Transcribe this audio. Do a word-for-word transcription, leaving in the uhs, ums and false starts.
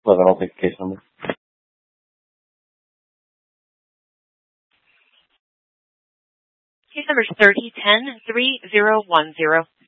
Well, then I'll take the case number. Case number is thirty ten three zero one zero.